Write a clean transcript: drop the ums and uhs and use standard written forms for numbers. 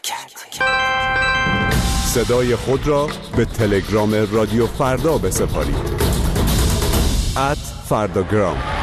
صدای خود را به تلگرام رادیو فردا بسپارید @فرداگرام.